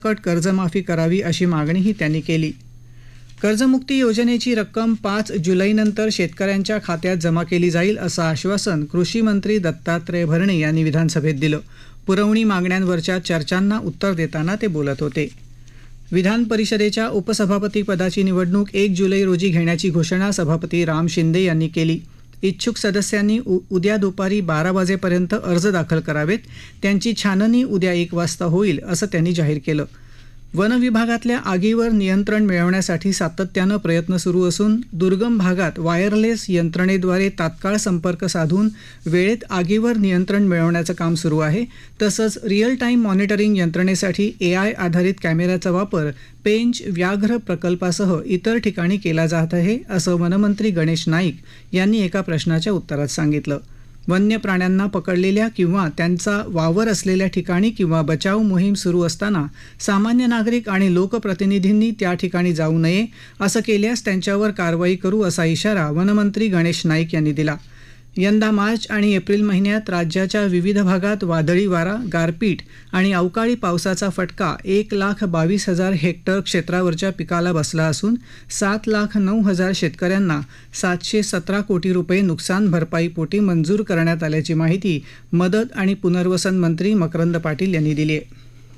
कर्जमाफी करावी अशी मागणीही त्यांनी केली. कर्जमुक्ती योजनेची रक्कम 5 जुलैनंतर शेतकऱ्यांच्या खात्यात जमा केली जाईल असं आश्वासन कृषी मंत्री दत्तात्रय भरणे यांनी विधानसभेत दिलं. पुरवणी मागण्यांवरच्या चर्चांना उत्तर देताना ते बोलत होते. विधान परिषदेच्या उपसभापतीपदाची निवडणूक 1 जुलै रोजी घेण्याची घोषणा सभापती राम शिंदे यांनी केली. इच्छुक सदस्यांनी उद्या दुपारी 12 वाजेपर्यंत अर्ज दाखल करावेत. त्यांची छाननी उद्या 1 वाजता होईल असं त्यांनी जाहीर केलं. वन विभागातल्या आगीवर नियंत्रण मिळवण्यासाठी सातत्यानं प्रयत्न सुरू असून दुर्गम भागात वायरलेस यंत्रणेद्वारे तात्काळ संपर्क साधून वेळेत आगीवर नियंत्रण मिळवण्याचं काम सुरू आहे. तसंच रिअल टाईम मॉनिटरिंग यंत्रणेसाठी AI आधारित कॅमेऱ्याचा वापर पेंच व्याघ्र प्रकल्पासह इतर ठिकाणी केला जात आहे असं वनमंत्री गणेश नाईक यांनी एका प्रश्नाच्या उत्तरात सांगितलं. वन्य प्राण्यांना पकडलेल्या किंवा त्यांचा वावर असलेल्या ठिकाणी किंवा बचाव मोहीम सुरू असताना सामान्य नागरिक आणि लोकप्रतिनिधींनी त्या ठिकाणी जाऊ नये. असं केल्यास त्यांच्यावर कारवाई करू असा इशारा वनमंत्री गणेश नाईक यांनी दिला. यंदा मार्च आणि एप्रिल महिन्यात राज्याच्या विविध भागात वादळी वारा, गारपीट आणि अवकाळी पावसाचा फटका 1,22,000 हेक्टर क्षेत्रावरच्या पिकाला बसला असून 7,09,000 शेतकऱ्यांना 717 कोटी रुपये नुकसान भरपाईपोटी मंजूर करण्यात आल्याची माहिती मदत आणि पुनर्वसन मंत्री मकरंद पाटील यांनी दिली आहे.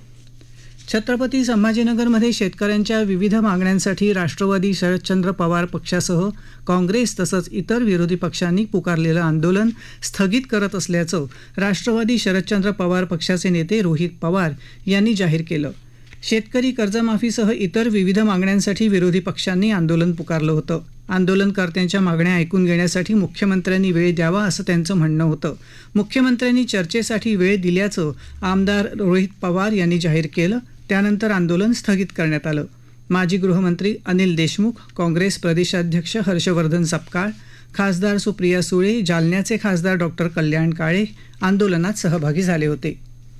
छत्रपती संभाजीनगरमध्ये शेतकऱ्यांच्या विविध मागण्यांसाठी राष्ट्रवादी शरदचंद्र पवार पक्षासह काँग्रेस तसंच इतर विरोधी पक्षांनी पुकारलेलं आंदोलन स्थगित करत असल्याचं राष्ट्रवादी शरदचंद्र पवार पक्षाचे नेते रोहित पवार यांनी जाहीर केलं. शेतकरी कर्जमाफीसह इतर विविध मागण्यांसाठी विरोधी पक्षांनी आंदोलन पुकारलं होतं. आंदोलनकर्त्यांच्या मागण्या ऐकून घेण्यासाठी मुख्यमंत्र्यांनी वेळ द्यावा असं त्यांचं म्हणणं होतं. मुख्यमंत्र्यांनी चर्चेसाठी वेळ दिल्याचं आमदार रोहित पवार यांनी जाहीर केलं. त्यानंतर आंदोलन स्थगित करण्यात आलं. माजी गृहमंत्री अनिल देशमुख, काँग्रेस प्रदेशाध्यक्ष हर्षवर्धन सपकाळ, खासदार सुप्रिया सुळे, जालन्याचे खासदार डॉक्टर कल्याण काळे आंदोलनात सहभागी झाले होते.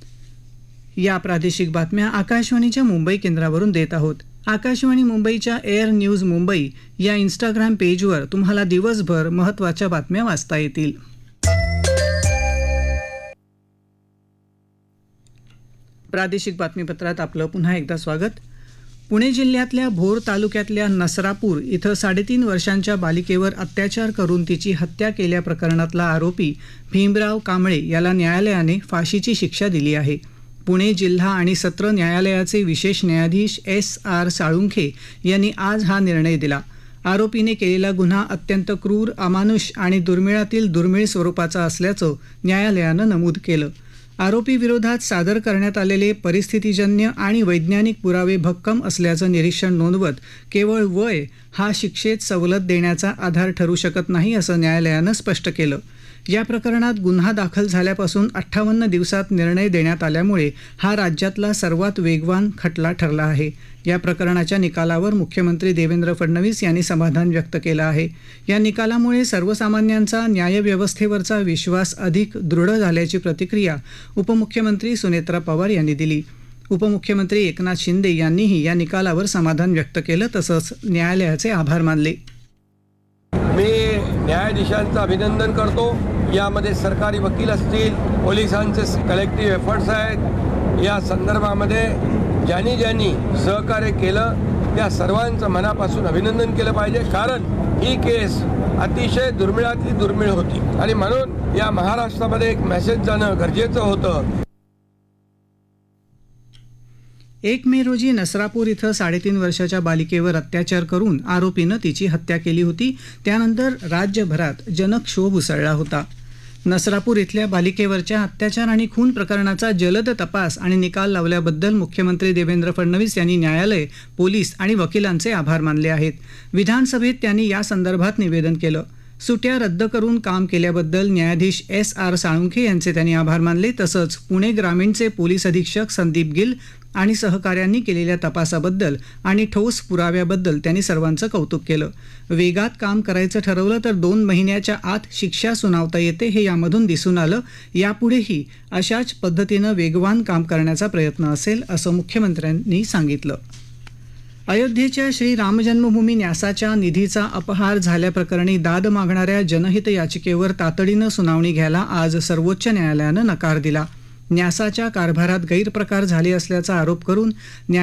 या प्रादेशिक बातम्या आकाशवाणीच्या मुंबई केंद्रावरून देत आहोत. आकाशवाणी मुंबईच्या एअर न्यूज मुंबई या इंस्टाग्राम पेजवर तुम्हाला दिवसभर महत्त्वाच्या बातम्या वाचता येतील. प्रादेशिक बातमीपत्रात आपलं पुन्हा एकदा स्वागत. पुणे जिल्ह्यातल्या भोर तालुक्यातल्या नसरापूर इथं 3.5 वर्षांच्या बालिकेवर अत्याचार करून तिची हत्या केल्याप्रकरणातला आरोपी भीमराव कांबळे याला न्यायालयाने फाशीची शिक्षा दिली आहे. पुणे जिल्हा आणि सत्र न्यायालयाचे विशेष न्यायाधीश S.R. साळुंखे यांनी आज हा निर्णय दिला. आरोपीने केलेला गुन्हा अत्यंत क्रूर, अमानुष आणि दुर्मिळातील दुर्मिळ स्वरूपाचा असल्याचं न्यायालयानं नमूद केलं. आरोपीविरोधात सादर करण्यात आलेले परिस्थितीजन्य आणि वैज्ञानिक पुरावे भक्कम असल्याचं निरीक्षण नोंदवत केवळ वय हा शिक्षेत सवलत देण्याचा आधार ठरू शकत नाही असं न्यायालयानं स्पष्ट केलं. या प्रकरणात गुन्हा दाखल झाल्यापासून 58 दिवसात निर्णय देण्यात आल्यामुळे हा राज्यातला सर्वात वेगवान खटला ठरला आहे. या प्रकरणाच्या निकालावर मुख्यमंत्री देवेंद्र फडणवीस यांनी समाधान व्यक्त केलं आहे. या निकालामुळे सर्वसामान्यांचा न्यायव्यवस्थेवरचा विश्वास अधिक दृढ झाल्याची प्रतिक्रिया उपमुख्यमंत्री सुनेत्रा पवार यांनी दिली. उपमुख्यमंत्री एकनाथ शिंदे यांनीही या निकालावर समाधान व्यक्त केलं तसंच न्यायालयाचे आभार मानले. मी न्यायाधीशांचं अभिनंदन करतो. यामध्ये सरकारी वकील असतील, पोलिसांचे कलेक्टिव्ह एफर्ट्स आहेत. या संदर्भामध्ये ज्यांनी सहकार्य केलं त्या सर्वांचं मनापासून अभिनंदन केलं पाहिजे. कारण ही केस अतिशय दुर्मिळातली दुर्मिळ होती आणि म्हणून या महाराष्ट्रामध्ये एक मेसेज जाणं गरजेचं होतं. 1 मे रोजी नसरापूर इथं 3.5 वर्षाच्या बालिकेवर अत्याचार करून आरोपीनं तिची हत्या केली होती. त्यानंतर राज्यभरात जनक्षोभ उसळला होता. नसरापूर इथल्या बालिकेवरच्या अत्याचार आणि खून प्रकरणाचा जलद तपास आणि निकाल लावल्याबद्दल मुख्यमंत्री देवेंद्र फडणवीस यांनी न्यायालय, पोलीस आणि वकिलांचे आभार मानले आहेत. विधानसभेत त्यांनी या संदर्भात निवेदन केलं. सुट्या रद्द करून काम केल्याबद्दल न्यायाधीश S.R. साळुंखे यांचे त्यांनी आभार मानले. तसंच पुणे ग्रामीणचे पोलीस अधीक्षक संदीप गिल आणि सहकाऱ्यांनी केलेल्या तपासाबद्दल आणि ठोस पुराव्याबद्दल त्यांनी सर्वांचं कौतुक केलं. वेगात काम करायचं ठरवलं तर 2 महिन्याच्या आत शिक्षा सुनावता येते हे यामधून दिसून आलं. यापुढेही अशाच पद्धतीनं वेगवान काम करण्याचा प्रयत्न असेल असं मुख्यमंत्र्यांनी सांगितलं. अयोध्येच्या श्री रामजन्मभूमी न्यासाच्या निधीचा अपहार झाल्याप्रकरणी दाद मागणाऱ्या जनहित याचिकेवर तातडीनं सुनावणी घ्यायला आज सर्वोच्च न्यायालयानं नकार दिला. न्यासाच्या कारभारात गैरप्रकार झाले असल्याचा आरोप करून